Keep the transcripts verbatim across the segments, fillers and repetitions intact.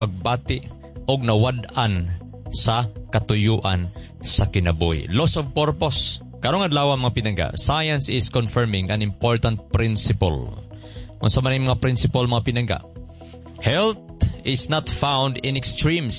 pagbati og nawad-an sa katuyuan sa kinabuhi. Loss of purpose. Karong adlaw mga pinangga, science is confirming an important principle. Unsa man ang mga principle mga pinangga? Health is not found in extremes.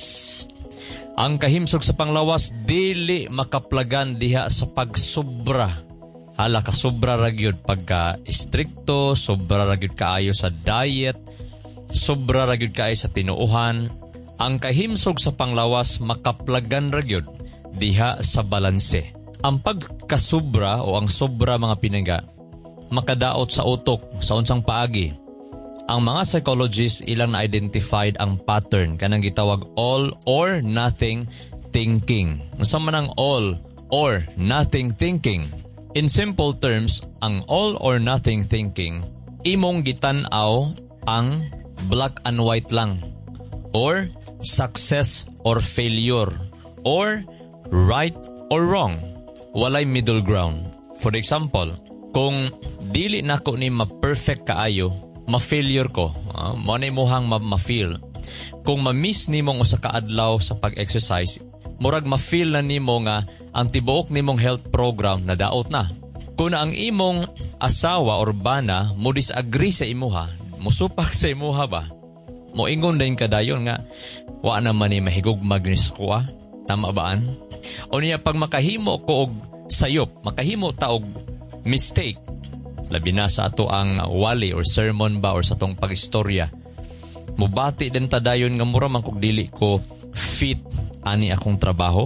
Ang kahimsog sa panglawas dili makaplagan diha sa pagsobra. Hala ka sobra ra gyud pagka istrikto, sobra ra gyud kaayo sa diet, sobra ra gyud kaayo sa tinuuhan. Ang kahimsog sa panglawas makaplagan ra gyud diha sa balanse. Ang pagkasubra o ang sobra mga pinangga makadaot sa utok sa unsang paagi. Ang mga psychologists ilang na-identified ang pattern kanang gitawag all or nothing thinking. Unsa man ang all or nothing thinking? In simple terms, ang all or nothing thinking imong gitan-aw ang black and white lang, or success or failure, or right or wrong. Walay middle ground. For example, kung dili nako ni ma-perfect kaayo, ma-failure ko, uh, mo na imuhang ma-feel. Kung ma-miss nimo usa ka adlaw sa pag-exercise, murag ma-feel na nimo nga ang tibuok nimong health program na daot na. Kung ang imong asawa or bana mo disagree sa imuha, musupak sa imuha ba, moingon din kadayon nga wa naman ni mahigugmag ni skuha, tama baan? O niya pag makahimo ko og sayop, makahimo ta og mistake, labi na sa ato ang wali or sermon ba or sa tong pagistorya, mubati din tadayon nga mura man kog dili ko fit ani akong trabaho.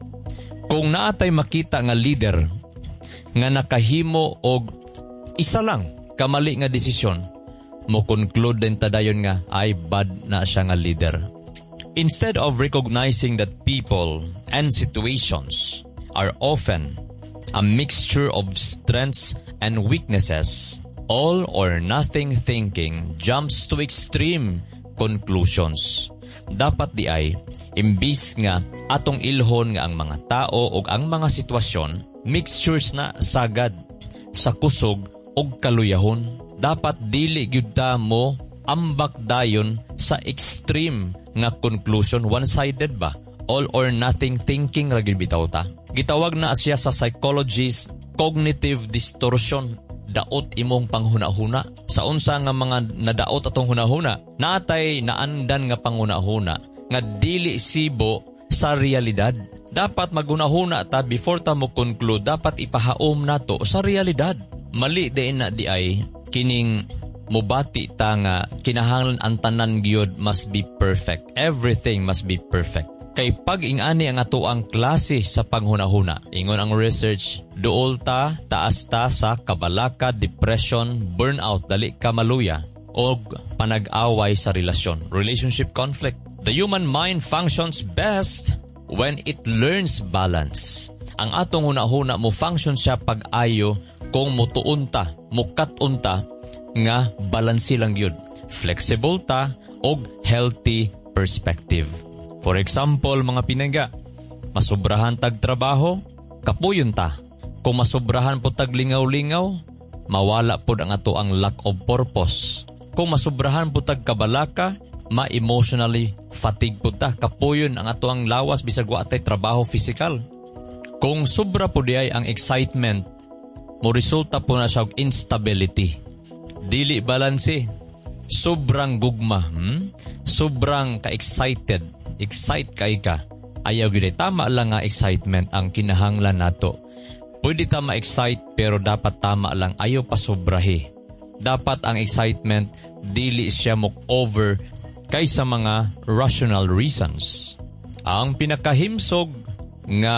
Kung naatay makita nga leader nga nakahimo og isa lang kamali nga desisyon, mo conclude din tadayon nga ay bad na siya nga leader. Instead of recognizing that people and situations are often a mixture of strengths and weaknesses, all or nothing thinking jumps to extreme conclusions. Dapat di ay, imbis nga atong ilhon nga ang mga tao o ang mga sitwasyon, mixtures na sagad sa kusog o kaluyahon. Dapat dili gyud ta mo ambak dayon sa extreme nga conclusion, one-sided ba? All or nothing thinking ra gyud bitaw ta. Gitawag na siya sa psychologist cognitive distortion. Daot imong panghuna-huna. Sa unsa nga mga nadaot atong hunahuna, natay naandan nga panghuna-huna nga dili sibo sa realidad. Dapat maghunahuna ta before ta mo conclude, dapat ipahaom nato sa realidad. Mali din na di ay kining mubati ta nga kinahanglan ang tanan gyud must be perfect. Everything must be perfect. Kay pag ingani ang ato ang klase sa panghunahuna, ingon ang research, duol ta, taas ta sa kabalaka, depression, burnout, dali ka maluya, o panag-away sa relasyon, relationship conflict. The human mind functions best when it learns balance. Ang atong hunahuna mo function siya pag-ayo kung mutuon ta, mukat-on ta, nga balansi lang yun. Flexible ta og healthy perspective. For example, mga pinangga, masubrahan tag trabaho, kapuyon ta. Kung masubrahan po tag lingaw-lingaw, mawala po ang ato ang lack of purpose. Kung masubrahan po tag kabalaka, ma-emotionally fatigue po ta. Kapuyon ang ato ang lawas bisag wa tay trabaho physical. Kung sobra po di ay ang excitement, mo resulta po na siya og instability. Dili balanse, sobrang gugma, hmm? sobrang ka-excited, excite kay ka. Ayaw gid tama lang nga excitement ang kinahanglan nato. Pwede ta ma-excite pero dapat tama lang, ayaw pa sobrahi. Dapat ang excitement dili siya mok over kaysa mga rational reasons. Ang pinakahimsog nga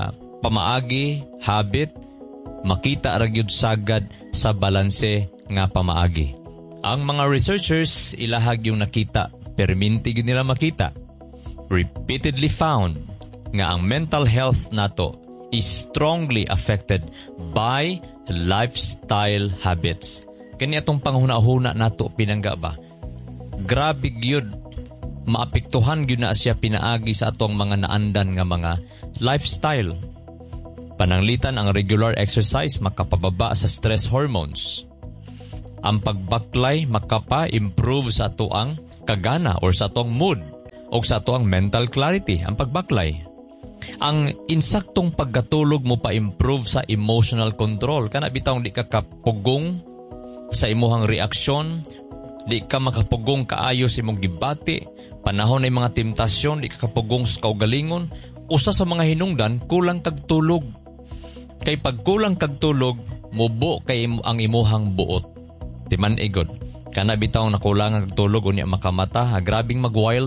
pamaagi, habit, makita ra gyud sagad sa balanse nga pamaagi. Ang mga researchers ilahag yung nakita, perminti gyud nila makita, repeatedly found nga ang mental health nato is strongly affected by lifestyle habits. Kani atong panghuna-huna nato pinangga ba? Grabe gyud maapektuhan gyud na siya pinaagi sa atong mga naandan nga mga lifestyle. Pananglitan ang regular exercise makapababa sa stress hormones. Ang pagbaklay makapa-improve sa atoang kagana or sa atong mood. o sa ato ang mental clarity, ang pagbaklay. Ang insaktong pagkatulog mo pa-improve sa emotional control. Kana bitawng di ka kapugong sa imuhang reaksyon, di ka makapugong kaayo sa imong gibati, panahon ng mga temptasyon, di ka kapugong sa kaugalingon. Usa sa mga hinungdan, kulang kag tulog. Kay pag kulang kag tulog, mubo kay ang imuhang buot. Timan igod. Kana bitawng nakulangan kag tulog unya makamata, ha, grabing mag-wild.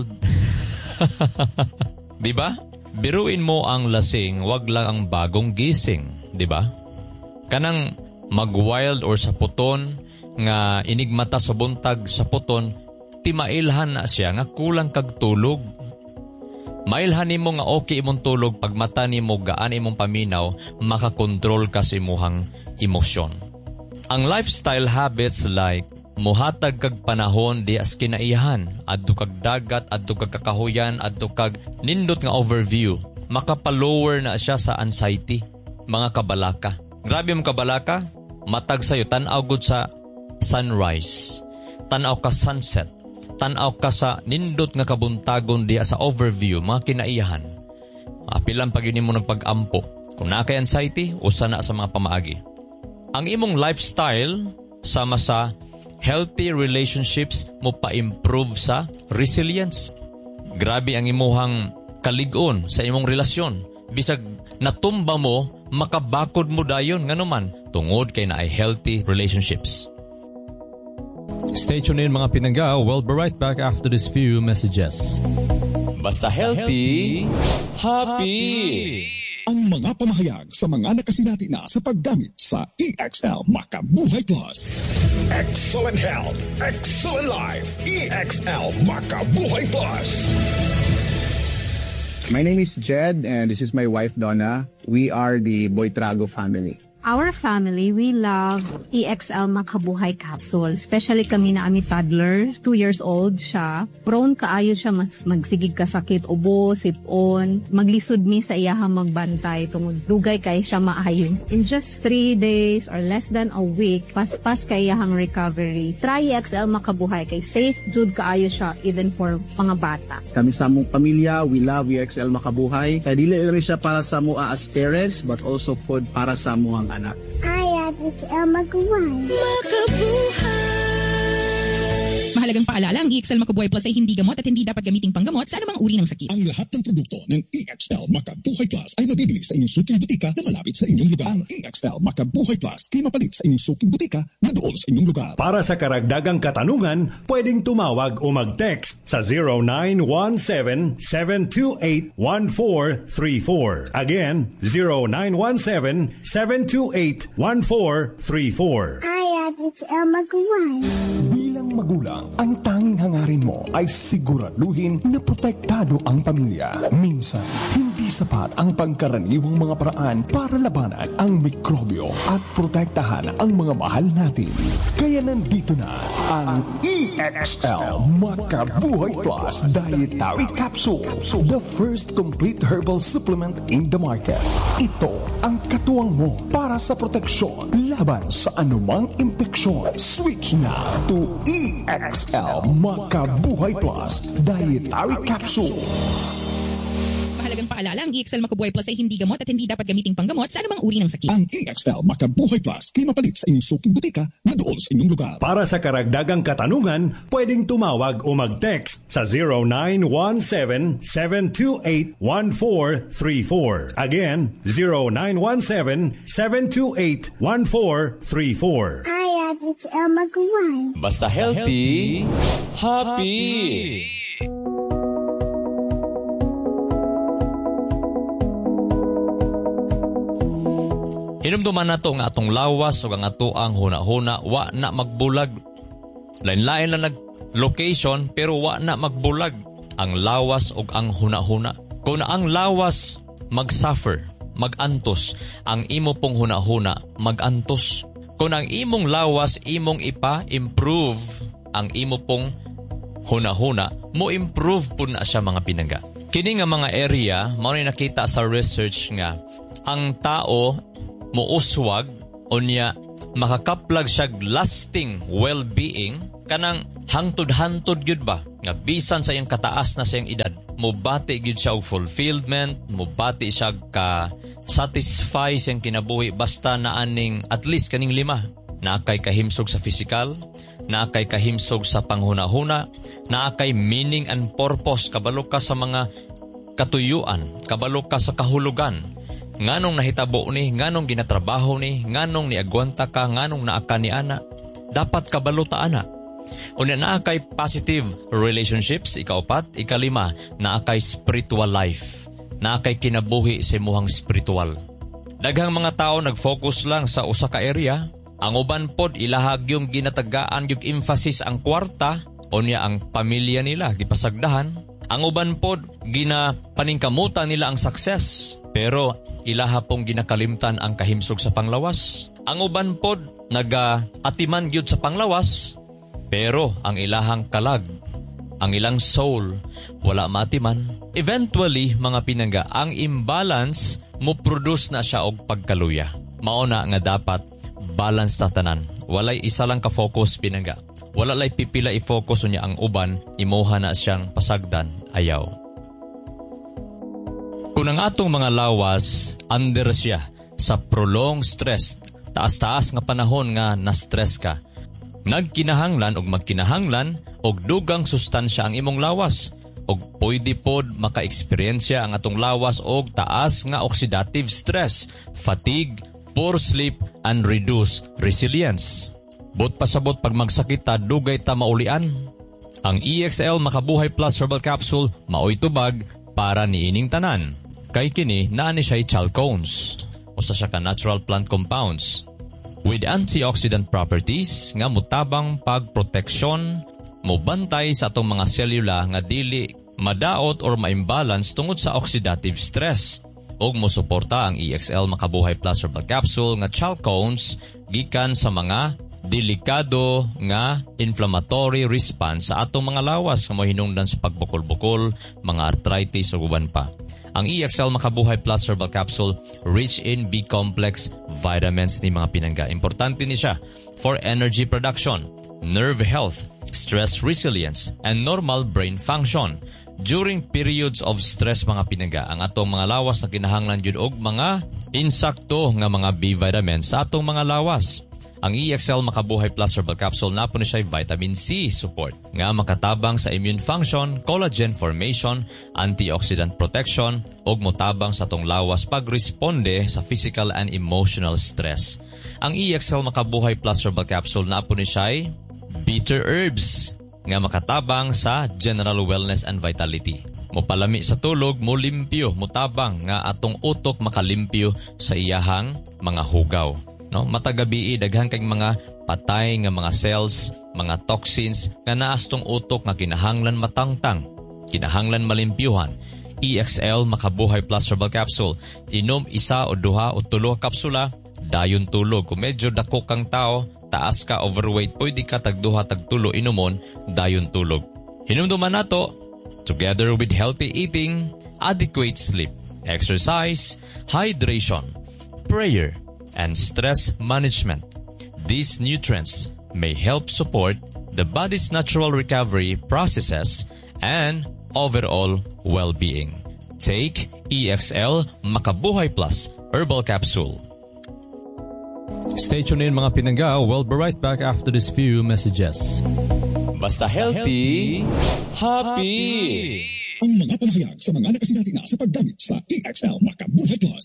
Di ba? Biruin mo ang lasing, wag lang ang bagong gising, di ba? Kanang mag-wild or sa puton nga inigmata sa buntag sa puton, timailhan na siya nga kulang kag tulog. Mailhan nimo nga okay imong tulog pag mata nimo gaan imong paminaw, makakontrol ka sa imuhang emosyon. Ang lifestyle habits like muhatag kag panahon di as kinaihan, adto kag dagat, adto kag kakahuyan, adto kag nindot nga overview, makapalower na siya sa anxiety, mga kabalaka. Grabe mga kabalaka, matag sayo tan-aw gud sa sunrise, tan-aw ka sunset, tan-aw ka sa nindot nga kabuntagon di sa overview, mga kinaihan. Apilan pag yun mo nagpag-ampo. Kung nakay anxiety, usa na sa mga pamaagi. Ang imong lifestyle sama sa healthy relationships mo pa-improve sa resilience. Grabe ang imuhang kalig-on sa imong relasyon. Bisag natumba mo, makabakod mo dayon nga naman tungod kay naay healthy relationships. Stay tuned in mga pinangga. We'll be right back after these few messages. Basta healthy, happy! Ang mga pamahayag sa mga nakasinati na sa paggamit sa E X L Makabuhay Plus. Excellent health, excellent life. E X L Makabuhay Plus. My name is Jed and this is my wife Donna. We are the Boitrago family. Our family, we love E X L Makabuhay Capsule. Especially kami na ami toddler, two years old siya. Prone kaayo siya mas magsigig kasakit, ubo, sipon, maglisod mi sa iyahang magbantay tungod dugay kay siya maayon. In just three days or less than a week, paspas kay iyahang recovery. Try E X L Makabuhay kay safe jud kaayo siya even for mga bata. Kami sa among pamilya, we love E X L Makabuhay. Kaya dili rin siya para sa mua as parents but also food para sa amuang anak. I have it El Makabuhay. Makabuhay. Mahalagang paalala, ang E X L Makabuhay Plus ay hindi gamot at hindi dapat gamiting panggamot sa anumang uri ng sakit. Ang lahat ng produkto ng E X L Makabuhay Plus ay mabibili sa inyong suking butika na malapit sa inyong lugar. Ang E X L Makabuhay Plus ay mapalit sa inyong suking butika na doon sa inyong lugar. Para sa karagdagang katanungan, pwedeng tumawag o mag-text sa zero nine one seven, seven two eight, one four three four. Again, zero nine one seven, seven two eight, one four three four. I have it El Makabuhay. Bilang magulang, ang tanging hangarin mo ay siguraduhin na protektado ang pamilya. Minsan, hindi sapat ang pangkaraniwang mga paraan para labanan ang mikrobyo at protektahan ang mga mahal natin. Kaya nandito na ang E X L Makabuhay Plus Dietary Capsule, the first complete herbal supplement in the market. Ito ang katuwang mo para sa proteksyon laban sa anumang impeksyon. Switch na to E X L Makabuhay Plus Dietary Capsule. Mahalagang paalala, ang E X L Makabuhay Plus ay hindi gamot at hindi dapat gamiting panggamot sa anumang uri ng sakit. Ang E X L Makabuhay Plus ay mapalit sa inyong suking butika na doon sa inyong lugar. Para sa karagdagang katanungan, pwedeng tumawag o mag-text sa zero nine one seven, seven two eight, one four three four. Again, zero nine one seven, seven two eight, one four three four. I have it El Makabuhay. Basta healthy, happy! Hinumduman nato nga atong lawas o ang ato ang huna-huna, wa na magbulag. Lain-lain lang nag-location pero wa na magbulag ang lawas o ang huna-huna. Kung ang lawas mag-suffer, mag-antos, ang imo pong huna-huna mag-antos. Kung ang imong lawas imong ipa-improve, ang imo pong huna-huna, mo improve po na siya mga pinangga. Kini nga mga area, mao ni nakita sa research nga ang tao muuswag unya makakaplag siya lasting well-being kanang hangtod-hantod gyud ba nga bisan sa iyang kataas na sa iyang edad, mubati gyud siya og fulfillment, mubati siya ka satisfy sa iyang kinabuhi basta naaning at least kaning lima. Naakay kahimsog sa physical, naakay kahimsog sa panghuna-huna, naakay meaning and purpose, kabalo ka sa mga katuyuan, kabalo ka sa kahulugan. Nganong nahitabo ni, nganong ginatrabaho ni, nganong niagwanta ka, nganong naaka ni ana. Dapat kabalo ta ana. Una naakay positive relationships, ikaupat, ikalima, naakay spiritual life. Naakay kinabuhi sa imuhang spiritual. Daghang mga tao nag-focus lang sa usa ka area. Ang uban pod ilahag yung ginatagaan yung emphasis ang kwarta o niya ang pamilya nila, gipasagdahan. Ang uban pod gina paningkamutan nila ang success, pero ilaha pong ginakalimtan ang kahimsog sa panglawas. Ang uban pod naga-atiman gyud sa panglawas, pero ang ilahang kalag, ang ilang soul, wala matiman. Eventually, mga pinangga, ang imbalance mo produce na siya og pagkaluya. Mauna nga dapat balance ta tanan. Walay isa lang ka focus pinangga. Wala lay pipila i-focus niya ang uban, imuha na siyang pasagdan, ayaw. Kung ang atong mga lawas, under siya sa prolonged stress, taas-taas nga panahon nga na-stress ka, nagkinahanglan og magkinahanglan og dugang sustansya ang imong lawas og pwede pod maka-eksperyensya ang atong lawas og taas nga oxidative stress, fatigue, poor sleep, and reduced resilience. Bot pasabot pag magsakit ta, dugay ta maulian. Ang E X L Makabuhay Plus Herbal Capsule maoy tubag para niining tanan. Kay kini naa ni siya chalcones o sa siya ka natural plant compounds with antioxidant properties nga mutabang pagproteksyon, mubantay sa atong mga selula nga dili madaot or ma-imbalance tungod sa oxidative stress. Og mosuporta ang E X L Makabuhay Plus Herbal Capsule nga chalcones gikan sa mga delikado nga inflammatory response sa atong mga lawas nga mahinungdan sa pagbukol-bukol, mga arthritis o uban pa. Ang E X L Makabuhay Plus Herbal Capsule rich in B-complex vitamins ni mga pinangga. Importante ni siya for energy production, nerve health, stress resilience, and normal brain function. During periods of stress mga pinangga, ang atong mga lawas na kinahanglan jud og mga insakto nga mga B-vitamins sa atong mga lawas. Ang E X L Makabuhay Plus Herbal Capsule na po ni siya vitamin C support nga makatabang sa immune function, collagen formation, antioxidant protection, ug motabang sa atong lawas pagresponde sa physical and emotional stress. Ang E X L Makabuhay Plus Herbal Capsule na po ni siya bitter herbs nga makatabang sa general wellness and vitality. Mopalami sa tulog, mo limpyo, motabang nga atong utok makalimpyo sa iyahang mga hugaw. No, matagabi daghang kay mga patay nga mga cells, mga toxins nga naas tong utok nga kinahanglan matangtang, kinahanglan malimpyuhan. E X L Makabuhay Plus Herbal Capsule. Inom isa o duha o tulo kapsula, dayon tulog. Kung medyo dako kang tao, taas ka, overweight, pwede ka tagduha tagtulo inumon, dayon tulog. Hinumduman nato, together with healthy eating, adequate sleep, exercise, hydration, prayer, and stress management. These nutrients may help support the body's natural recovery processes and overall well-being. Take E X L Makabuhay Plus Herbal Capsule. Stay tuned in mga pinangga. We'll be right back after these few messages. Basta healthy, happy! Ang mga pamahayag sa mga nakasinati na sa paggamit sa E X L Makabuhay Plus.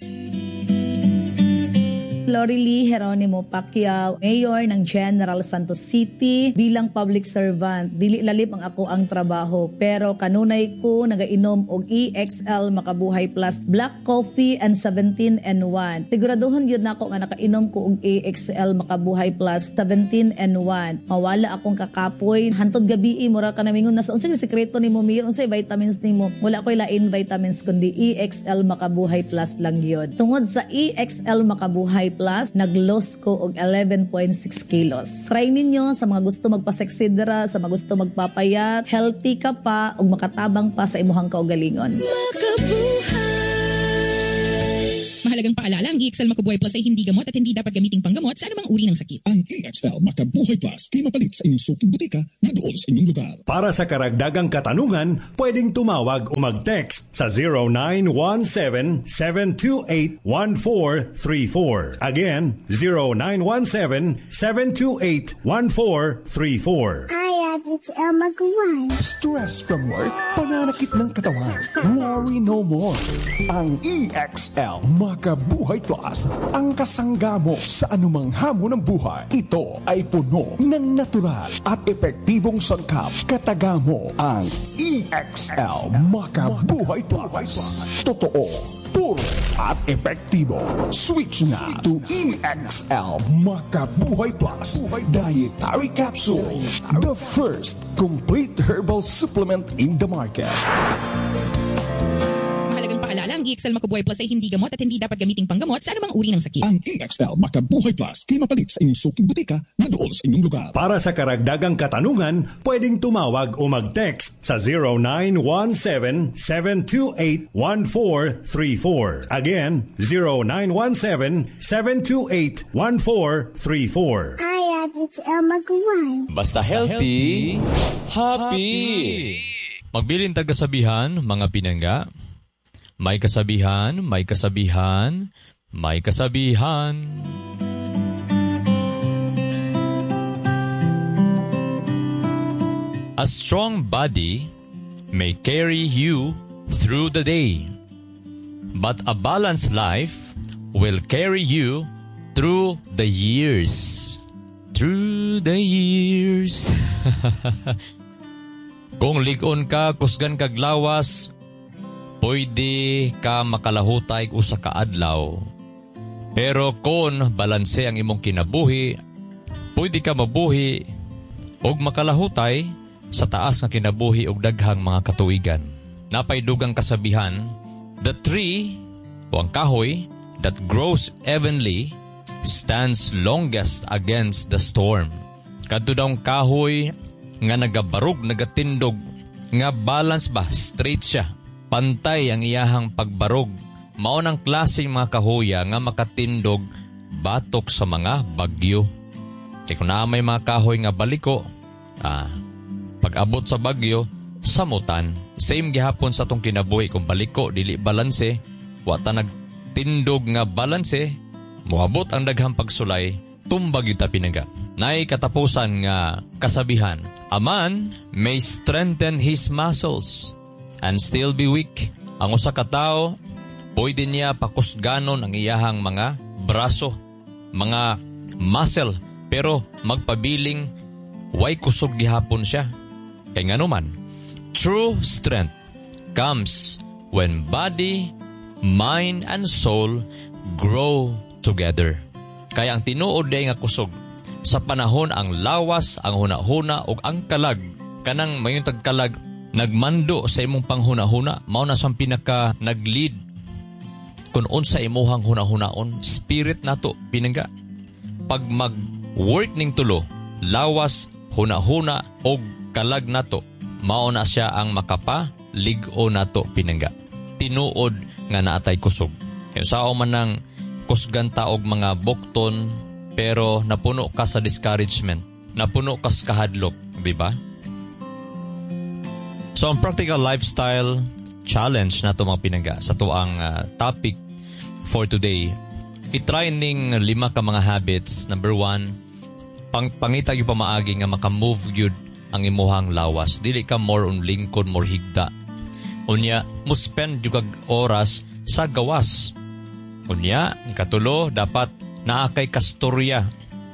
Lorely Geronimo Pacquiao, Mayor ng General Santos City. Bilang public servant, dili lalip ang ako ang trabaho, pero kanunay ko nagainom og E X L Makabuhay Plus Black Coffee and seventeen in one. Siguraduhan yun na ako nga nakainom ko og E X L Makabuhay Plus seventeen in one. Mawala akong kakapoy. Hantod gabi, mura ka namingon na sa unsay sekreto ni mo, Mayor, unsay vitamins ni mo. Wala ko'y lain vitamins, kundi E X L Makabuhay Plus lang yun. Tungod sa E X L Makabuhay Plus, nag-loss ko og eleven point six kilos. Try ninyo sa mga gusto magpaseksidra, sa mga gusto magpapayat, healthy ka pa ug makatabang pa sa imuhang kaugalingon. Mahalagang Mahalagang paalala, ang E X L Makabuhay Plus ay hindi gamot at hindi dapat gamiting panggamot sa anumang uri ng sakit. Ang E X L Makabuhay Plus kay mapalit sa inyong suking butika na doon sa inyong lugar. Para sa karagdagang katanungan, pwedeng tumawag o mag-text sa zero nine one seven, seven two eight, one four three four. Again, zero nine one seven, seven two eight, one four three four. Hi, it's El Magaway. Stress from work, pananakit ng katawan. Worry no more. Ang E X L Makabuhay Plus ang kasangga mo sa anumang hamon ng buhay. Ito ay puno ng natural at epektibong sangkap. Kataga mo ang E X L Makabuhay Plus. Totoo, puro at epektibo. Switch na to E X L Makabuhay Plus Dietary Capsule, the first complete herbal supplement in the market. Mahalagang paalala, ang E X L Makabuhay Plus ay hindi gamot at hindi dapat gamiting panggamot sa anumang uri ng sakit. Ang E X L Makabuhay Plus kay mapalit sa inyong suking butika na doon sa inyong lugar. Para sa karagdagang katanungan, pwedeng tumawag o mag-text sa zero nine one seven, seven two eight, one four three four. Again, zero nine one seven, seven two eight, one four three four. Hi, it's El Magaway. Basta healthy, happy. Magbilin tagasabihan, mga pinangga. May kasabihan, may kasabihan, may kasabihan. A strong body may carry you through the day, but a balanced life will carry you through the years. Through the years. Kung ligon ka, kusgan kag lawas, pwede ka makalahutay usa ka adlaw. Pero kung balanse ang imong kinabuhi, pwede ka mabuhi og makalahutay sa taas nga kinabuhi og daghang mga katuigan. Napay dugang kasabihan, the tree o ang kahoy that grows evenly stands longest against the storm. Kadto daw kahoy nga nagabarog, nagatindog, nga balance ba, straight siya. Pantay ang iyahang pagbarog. Mao nang klaseng mga kahoya nga makatindog batok sa mga bagyo. Kaya kung na may mga kahoy nga baliko, ah, pag-abot sa bagyo, samutan. Same gihapon sa tong kinabuhi kung baliko, dili balanse, wata nagtindog nga balanse, muhabot ang daghang pagsulay, tumbag yuta pinaga. Nay katapusan nga kasabihan, a man may strengthen his muscles and still be weak. Ang usa ka tawo, pwede niya pakusganon ang iyahang mga braso, mga muscle, pero magpabiling way kusog gihapon siya. Kay nganuman, true strength comes when body, mind, and soul grow together. Kaya ang tinuod day nga kusog, sa panahon ang lawas, ang hunahuna ug ang kalag, kanang mayong tagkalag, nagmando sa imong panghunahuna, mao na sang pinaka naglead kung unsa imuhang hunahunaon, spirit nato pinangga. Pag mag-work ning tulo, lawas, hunahuna ug kalag nato, mao na siya ang makapa lig-o nato pinangga. Tinuod nga naatay kusog. Kaya sao man nang kusgan ta og mga bukton, pero napuno ka sa discouragement, napuno ka sa kahadlok, di ba? So, ang practical lifestyle challenge na ito mga pinangga sa tuang uh, topic for today, itry ning lima ka mga habits. Number one, pang pangita yung pamaagi nga makamove yun ang imuhang lawas. Dili ka more on lingkod, more higda. Unya, mo spend yung oras sa gawas. Unya, katulo, dapat naakay kastorya.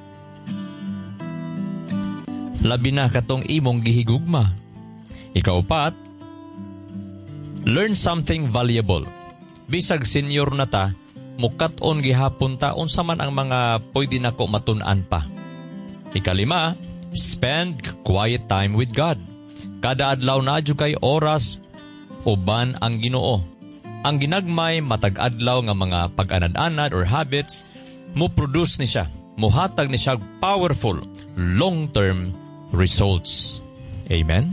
Labi na katong imong gihigugma. Ikaupat, learn something valuable. Bisag senior na ta, mukat-on gihapon ta, unsa man ang mga pwede nako matun-an pa. Ikalima, spend quiet time with God. Kada adlaw na adyo kay oras, uban ang Ginoo. Ang ginagmay matag-adlaw nga mga pag-anad-anad or habits, mo produce ni siya, muhatag ni siya powerful, long-term results. Amen?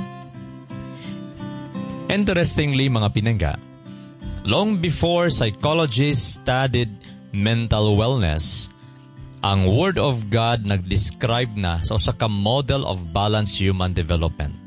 Interestingly, mga pinangga, long before psychologists studied mental wellness, ang Word of God nag-describe na sa usa ka model of balanced human development.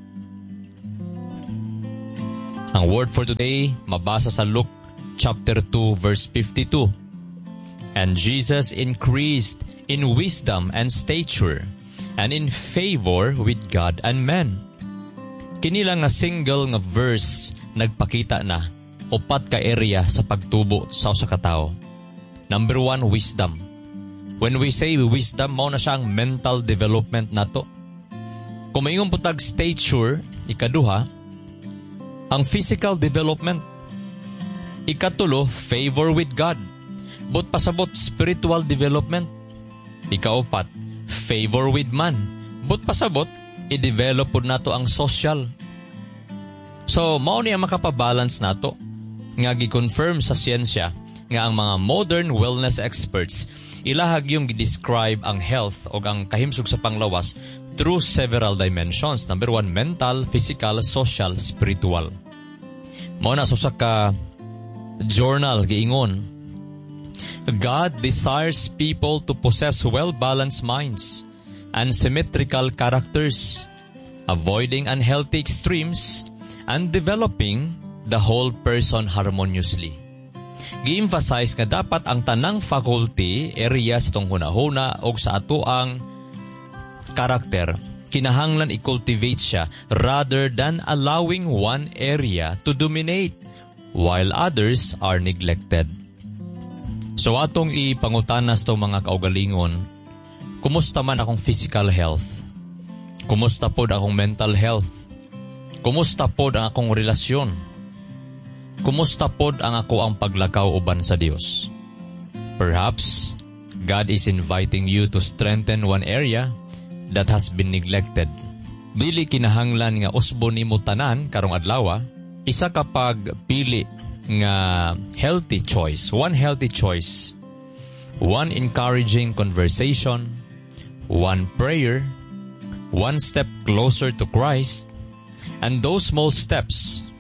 Ang word for today mabasa sa Luke chapter two verse fifty-two. And Jesus increased in wisdom and stature and in favor with God and men. Kini lang nga single nga verse nagpakita na upat ka area sa pagtubo sa usa ka tawo. Number one, wisdom. When we say wisdom, mao na siya ang mental development nato. Kung mayong putag stature, ikaduha, ang physical development. Ikatulo, favor with God. But pasabot, spiritual development. Ikaupat, favor with man. But pasabot, i-develop po nato ang social. So, mao niya makapabalance nato. Nga gi-confirm sa siyensya nga ang mga modern wellness experts ilahag yung gi-describe ang health o ang kahimsog sa panglawas through several dimensions. Number one, mental, physical, social, spiritual. Mao na sa ka journal giingon, God desires people to possess well-balanced minds and symmetrical characters, avoiding unhealthy extremes and developing the whole person harmoniously. Gi-emphasize nga dapat ang tanang faculty, area sa itong hunahuna o sa atoang karakter, kinahanglan i-cultivate siya rather than allowing one area to dominate while others are neglected. So atong ipangutanas itong mga kaugalingon, kumusta man akong physical health? Kumusta pod akong mental health? Kumusta pod ang akong relasyon? Kumusta pod ang ako ang paglakaw uban sa Dios? Perhaps, God is inviting you to strengthen one area that has been neglected. Dili kinahanglan nga usbo nimo tanan karong adlaw, isa kapag pili nga healthy choice, one healthy choice, one encouraging conversation, one prayer, one step closer to Christ, and those small steps